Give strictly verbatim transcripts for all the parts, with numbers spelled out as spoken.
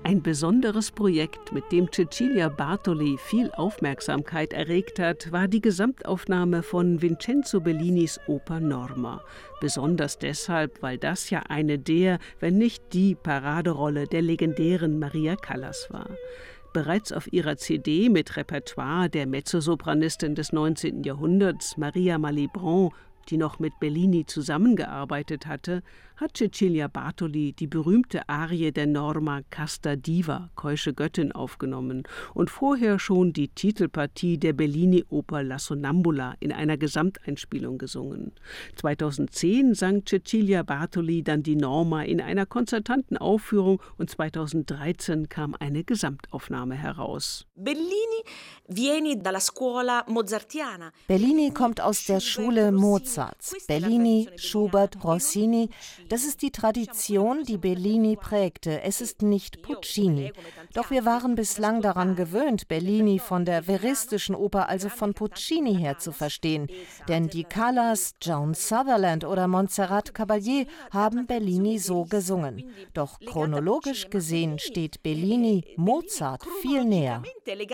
Ein besonderes Projekt, mit dem Cecilia Bartoli viel Aufmerksamkeit erregt hat, war die Gesamtaufnahme von Vincenzo Bellinis Oper Norma. Besonders deshalb, weil das ja eine der, wenn nicht die Paraderolle der legendären Maria Callas war. Bereits auf ihrer C D mit Repertoire der Mezzosopranistin des neunzehnten Jahrhunderts, Maria Malibran, die noch mit Bellini zusammengearbeitet hatte, hat Cecilia Bartoli die berühmte Arie der Norma Casta Diva, keusche Göttin, aufgenommen und vorher schon die Titelpartie der Bellini-Oper La Sonnambula in einer Gesamteinspielung gesungen. zweitausendzehn sang Cecilia Bartoli dann die Norma in einer konzertanten Aufführung und zweitausenddreizehn kam eine Gesamtaufnahme heraus. Bellini vieni dalla scuola mozartiana. Bellini kommt aus der Schule Mozarts. Bellini, Schubert, Rossini, das ist die Tradition, die Bellini prägte. Es ist nicht Puccini. Doch wir waren bislang daran gewöhnt, Bellini von der veristischen Oper, also von Puccini her zu verstehen. Denn die Callas, Joan Sutherland oder Montserrat Caballé haben Bellini so gesungen. Doch chronologisch gesehen steht Bellini Mozart viel näher.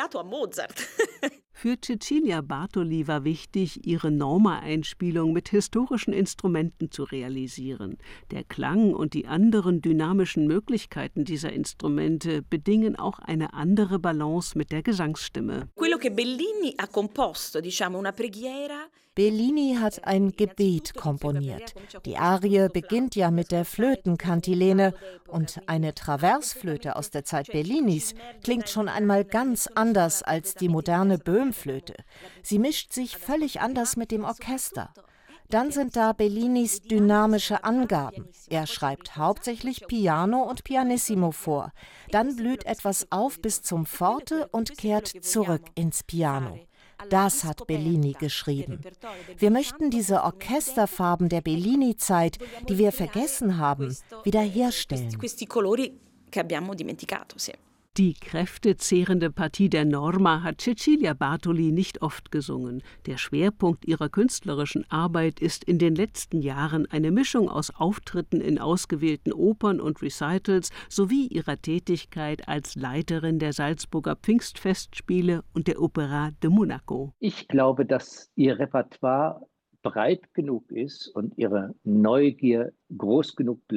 Für Cecilia Bartoli war wichtig, ihre Norma-Einspielung mit historischen Instrumenten zu realisieren. Der Klang und die anderen dynamischen Möglichkeiten dieser Instrumente bedingen auch eine andere Balance mit der Gesangsstimme. Bellini hat ein Gebet komponiert. Die Arie beginnt ja mit der Flötenkantilene und eine Traversflöte aus der Zeit Bellinis klingt schon einmal ganz anders als die moderne Böhmflöte. Sie mischt sich völlig anders mit dem Orchester. Dann sind da Bellinis dynamische Angaben. Er schreibt hauptsächlich Piano und Pianissimo vor. Dann blüht etwas auf bis zum Forte und kehrt zurück ins Piano. Das hat Bellini geschrieben. Wir möchten diese Orchesterfarben der Bellini-Zeit, die wir vergessen haben, wiederherstellen. Die kräftezehrende Partie der Norma hat Cecilia Bartoli nicht oft gesungen. Der Schwerpunkt ihrer künstlerischen Arbeit ist in den letzten Jahren eine Mischung aus Auftritten in ausgewählten Opern und Recitals sowie ihrer Tätigkeit als Leiterin der Salzburger Pfingstfestspiele und der Opéra de Monaco. Ich glaube, dass ihr Repertoire breit genug ist und ihre Neugier groß genug bleibt,